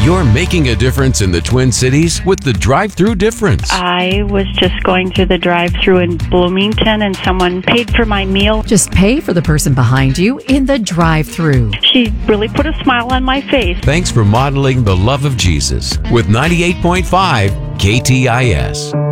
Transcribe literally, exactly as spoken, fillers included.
You're making a difference in the Twin Cities with the drive-through difference. I was just going through the drive-through in Bloomington and someone paid for my meal. Just pay for the person behind you in the drive-through. She really put a smile on my face. Thanks for modeling the love of Jesus with ninety-eight point five K T I S.